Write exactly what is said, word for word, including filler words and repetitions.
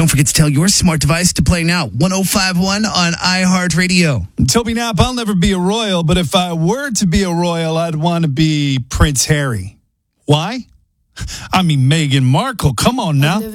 Don't forget to tell your smart device to play now. one oh five point one on iHeartRadio. Toby Knapp, I'll never be a royal, but if I were to be a royal, I'd want to be Prince Harry. Why? I mean, Meghan Markle. Come on now.